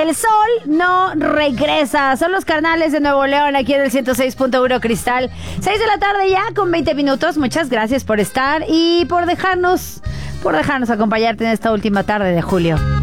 el sol no regresa. Son los carnales de Nuevo León aquí en el 106.1 Cristal. 6 de la tarde ya con 20 minutos. Muchas gracias por estar y por dejarnos acompañarte en esta última tarde de julio.